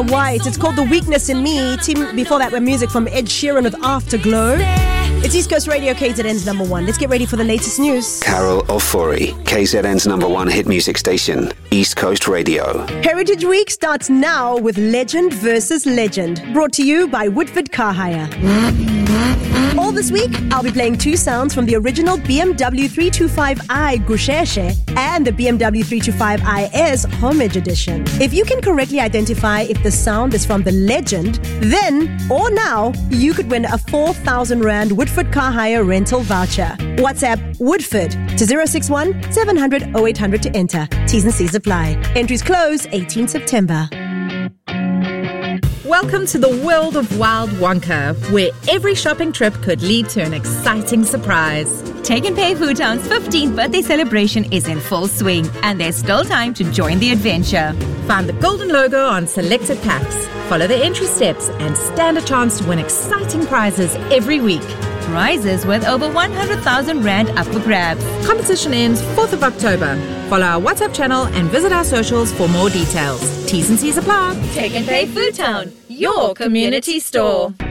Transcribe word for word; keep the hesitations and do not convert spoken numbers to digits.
White. It's called The Weakness in Me. Team before that, with music from Ed Sheeran with Afterglow. It's East Coast Radio, K Z N's number one. Let's get ready for the latest news. Carol Ofori, K Z N's number one hit music station, East Coast Radio. Heritage Week starts now with Legend versus Legend. Brought to you by Woodford Car Hire. All this week, I'll be playing two sounds from the original B M W three twenty-five i Gusheshe and the B M W three twenty-five i S Homage Edition. If you can correctly identify if the sound is from the Legend, then or now, you could win a four thousand Rand Woodford Car Hire rental voucher. WhatsApp Woodford to zero six one, seven hundred, oh eight hundred to enter. T's and C's apply. Entries close eighteenth September. Welcome to the world of Wild Wonka, where every shopping trip could lead to an exciting surprise. Take and Pay Food Town's fifteenth birthday celebration is in full swing, and there's still time to join the adventure. Find the golden logo on selected packs, follow the entry steps, and stand a chance to win exciting prizes every week. Prizes worth over one hundred thousand Rand up for grabs. Competition ends fourth of October. Follow our WhatsApp channel and visit our socials for more details. T's and C's apply. Take and Pay Food Town, your community store.